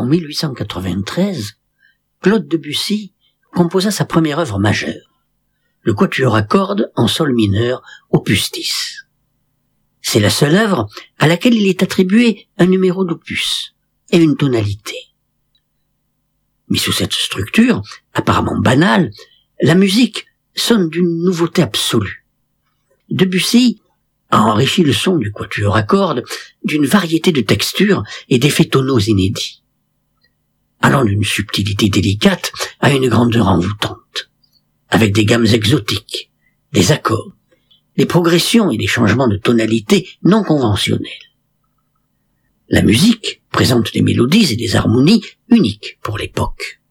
en 1893, Claude Debussy composa sa première œuvre majeure, le quatuor à cordes en sol mineur, opus 10. C'est la seule œuvre à laquelle il est attribué un numéro d'opus et une tonalité. Mais sous cette structure, apparemment banale, la musique sonne d'une nouveauté absolue. Debussy a enrichi le son du quatuor à cordes d'une variété de textures et d'effets tonaux inédits, allant d'une subtilité délicate à une grandeur envoûtante, avec des gammes exotiques, des accords, des progressions et des changements de tonalité non conventionnels. La musique présente des mélodies et des harmonies uniques pour l'époque.